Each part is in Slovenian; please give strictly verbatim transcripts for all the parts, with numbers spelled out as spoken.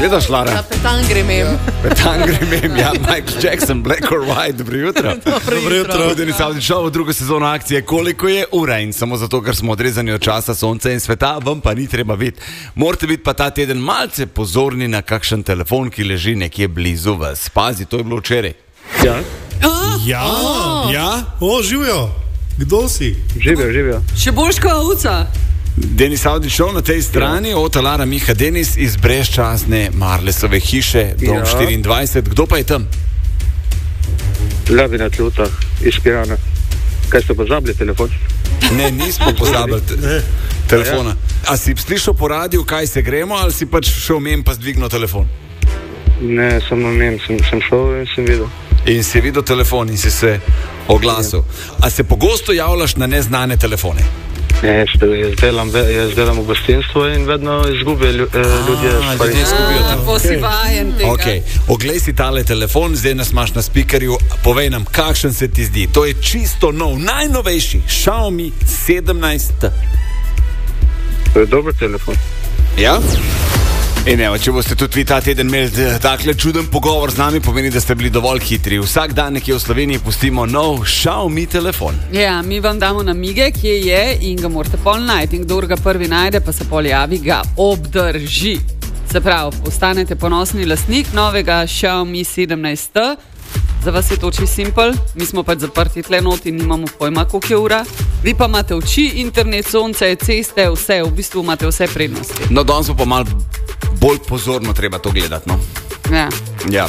Gledaš, Lara? Na petangri mem. Petangri mem, ja, Michael Jackson, Black or White, dobro jutro. Dobro jutro. Denis Avdić Show, druga sezona akcije Koliko je ura in samo zato, ker smo odrezani od časa, sonca in sveta, vam pa ni treba biti. Morate biti pa ta teden malce pozorni na kakšen telefon, ki leži nekje blizu vas. Pazi, to je bilo včeraj. Ja. Ja, Oh. ja, o, živijo. Kdo si? Živijo, živijo. Še boljš kot ovca. Denis Avdić Show na tej strani, ja. Ota Lara Miha Denis iz brezčasne Marlesove hiše, dom Ja. štiriindvajset. Kdo pa je tam? Levi na Tljutah, iz Pirana. Kaj ste pozabili telefon? Ne, nismo pozabili te telefona. A si slišal po radiju, kaj se gremo, ali si pač šel mem pa zdvignil telefon? Ne, samo mem, sem, sem šel in sem videl. In si videl telefon in si se oglasil. A se pogosto javljaš na neznane telefone? Ne, ste, jaz, delam, ve- jaz delam v gostinstvu in vedno izgubijo lju, eh, ljudje. stvari. ljudje izgubijo A, telefon. ko si vajen tega. Ok, oglej si tale telefon, zdaj nas imaš na spikerju, povej nam, kakšen se ti zdi. To je čisto nov, najnovejši Xiaomi sedemnajst T. To je dober telefon. Ja? In evo, če boste tudi vi ta teden imeli takle čuden pogovor z nami, pomeni, da ste bili dovolj hitri. Vsak dan nekje v Sloveniji pustimo nov Xiaomi telefon. Ja, mi vam damo namige, kje je in ga morate pol najti. In kdor ga prvi najde, pa se pol javi, ga obdrži. Se pravi, postanete ponosni lastnik novega Xiaomi sedemnajst T. Za vas je to čisto simpel, mi smo pač zaprti tle not in nimamo pojma, koliko je ura. Vi pa imate oči, internet, sonce, ceste, vse, v bistvu imate vse prednosti. No, danes bo pa malo bolj pozorno treba to gledati, no? Ja. Ja.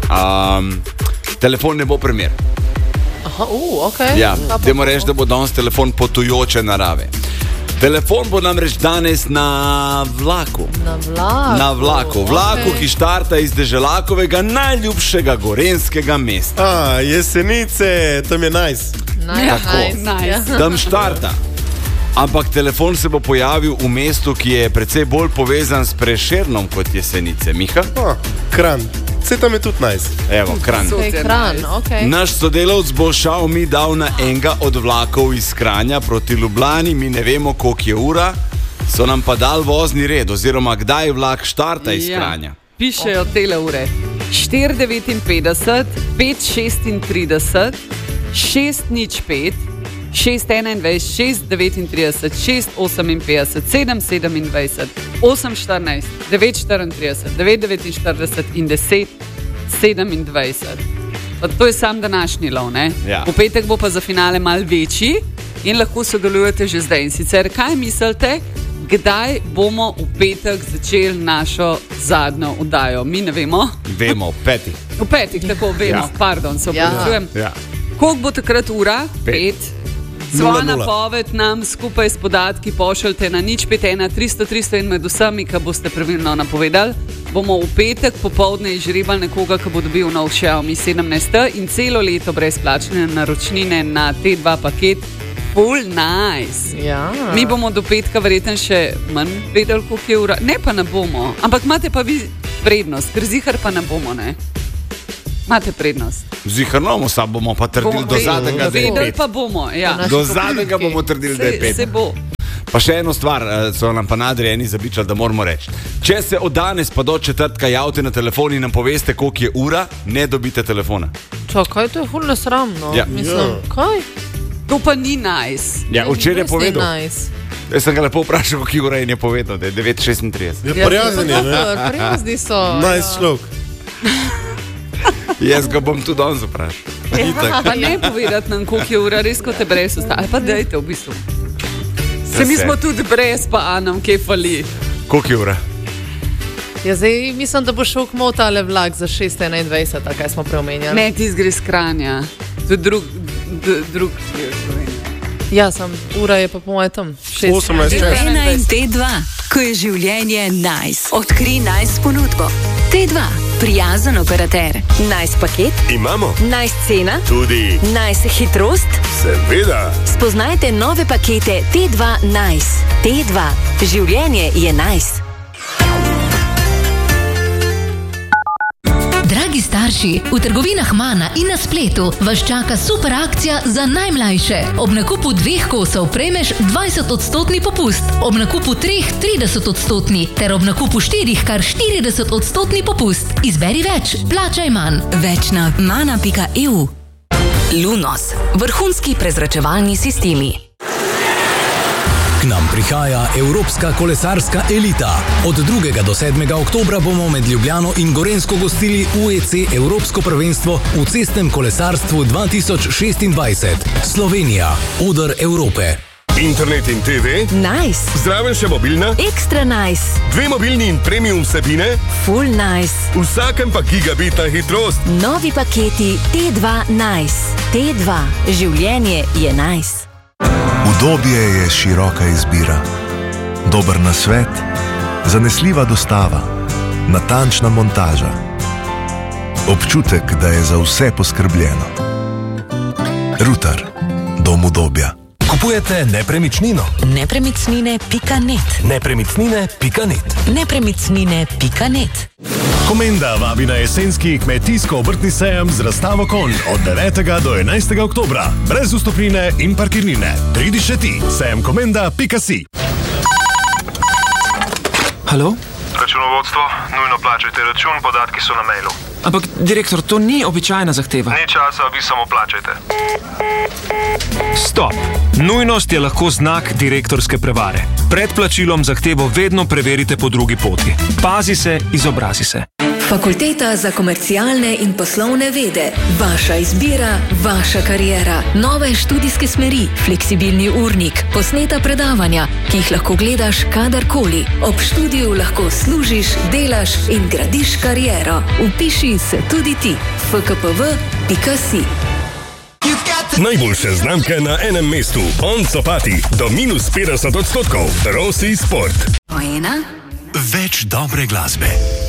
Um, telefon ne bo primer. Aha, uh, ok. Ja, Kaj pa dajmo bo? reči, da bo danes telefon potujoče narave. Telefon bo namreč danes na vlaku. Na vlaku. Na vlaku, vlaku, Ok. ki štarta iz Deželakovega najljubšega gorenskega mesta. A, Jesenice, tam je nice. Nice, Ja, nice. nice. Ja. Tam štarta. Ampak telefon se bo pojavil v mestu, ki je precej bolj povezan s Prešernom kot Jesenice. Miha? A, Kranj, vse tam je tudi nice. Evo, Kranj. Ok, Kranj, ok. Naš sodelavc bo Xiaomi dal na enega od vlakov iz Kranja proti Ljubljani, mi ne vemo, koliko je ura, so nam pa dal vozni red, oziroma kdaj vlak štarta iz Kranja. Pišejo tele ure. štiri devetinpetdeset, pet šestintrideset, šest nič pet, šest enaindvajset, šest devetintrideset, šest oseminpetdeset, sedem sedemindvajset, osem štirinajst, devet štiriintrideset, devet devetinštirideset in deset sedemindvajset. Pa to je sam današnji lov, ne? Ja. V petek bo pa za finale mal večji in lahko sodelujete že zdaj. In sicer, kaj mislite, kdaj bomo v petek začeli našo zadnjo oddajo? Mi ne vemo. Vemo, peti. V petih, tako vemo, Ja. pardon, se Ja. opravičujem. Ja. Koliko bo takrat ura? Pet. Pet. Svojo Nula, nula. napoved nam skupaj s podatki pošljite na nič pet ena tristo tristo in med vsemi, ki boste pravilno napovedali, bomo v petek popoldne izžrebali nekoga, ki bo dobil nov Xiaomi sedemnajst T in celo leto brezplačne naročnine na T dva paket. Full nice. Ja. Mi bomo do petka verjetno še manj vedeli, koliko je ura. Ne, pa ne bomo. Ampak imate pa vi prednost, ker zihar pa ne bomo, ne? Imate prednost. Ziharno, sam bomo pa trdili Bomo do vedeli- zadnjega, da je Vedeli pet. pa bomo, ja. naši Do publiki. zadnjega bomo trdili, da je Se, pet. se bo. Pa še eno stvar, eh, so nam pa nadrejeni zabičali, da moramo reči. Če se od danes pa do četrtka javite na telefon in nam poveste, koliko je ura, ne dobite telefona. Čakaj, to je ful nesramno. Ja. Mislim, Ja. kaj? To pa ni nice. Ja, včeraj je Res ni povedal. Nice. Jaz sem ga lepo vprašal, koliko ura je in je povedal, da je devet šestintrideset. Je Ja, prijazen, je, ne? Dobro, prijazni so. Nice človek. Jaz ga bom tudi danes vprašal. Itak. Pa ne povedati nam, koliko je ura, res kot te brez ostane. Pa dajte v bistvu. Se mi se. smo tudi brez, pa Anam, kje fali. Koliko je ura? Ja, zdaj mislim, da bo šel kmo tale vlak za šest enaindvajset, a kaj smo preomenjali. Ne, ti zgre z Kranja. To je drug, d- drug del Slovenije. Ja, sem, ura je pa po mojem tam. šest. osemnajst Šest. čas. Ena in T dva, ko je življenje nice. Odkri nice ponudbo. T dva, prijazen operater. Nice paket, Imamo nice cena, tudi, nice hitrost. seveda, Spoznajte nove pakete T dva Nice. T dva, življenje je nice. Dragi stari starši. V trgovinah Mana in na spletu vas čaka super akcija za najmlajše. Ob nakupu dveh kosov prejmeš dvajset odstotni popust, ob nakupu treh trideset odstotni ter ob nakupu štirih kar štirideset odstotni popust. Izberi več, plačaj manj. Več na mana pika e u. Lunos, vrhunski prezračevalni sistemi. K nam prihaja Evropska kolesarska elita. Od drugega do sedmega oktobra bomo med Ljubljano in Gorenjsko gostili U E C Evropsko prvenstvo v cestnem kolesarstvu dva tisoč šestindvajset. Slovenija, oder Evrope. Internet in te ve? Nice. Zraven še mobilna? Ekstra nice. Dve mobilni in premium vsebine? Full nice. Vsakem pa gigabitna hitrost. Novi paketi T dva Nice. T dva. Življenje je nice. Udobje je široka izbira. Dober nasvet, zanesljiva dostava, natančna montaža. Občutek, da je za vse poskrbljeno. Rutar, dom udobja. Kupujete nepremičnino? Nepremičnine pika net. Nepremičnine pika net. Nepremičnine pika net. Komenda vabi na jesenski kmetijsko-obrtni sejem z razstavo konj od devetega do enajstega oktobra. Brez vstopnine in parkirnine. Pridi še ti. sejem komenda pika si. Halo? Računovodstvo, nujno plačajte račun, podatki so na mailu. Ampak, direktor, to ni običajna zahteva. Ni časa, vi samo plačajte. Stop. Nujnost je lahko znak direktorske prevare. Pred plačilom zahtevo vedno preverite po drugi poti. Pazi se, izobrazi se. Fakulteta za komercialne in poslovne vede. Vaša izbira, vaša kariera. Nove študijske smeri, fleksibilni urnik, posneta predavanja, ki jih lahko gledaš kadarkoli. Ob študiju lahko služiš, delaš in gradiš kariero. Upiši se tudi ti. f k p v pika si. Najboljše znamke na enem mestu. On copati do minus petdeset odstotkov. Rossi Sport. Ena. Več dobre glasbe.